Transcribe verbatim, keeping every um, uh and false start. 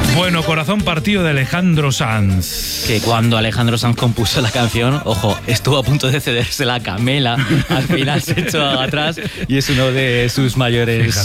Bueno, Corazón partido de Alejandro Sanz. Que cuando Alejandro Sanz compuso la canción, ojo, estuvo a punto de cederse la camela, al final se echó atrás y es uno de sus mayores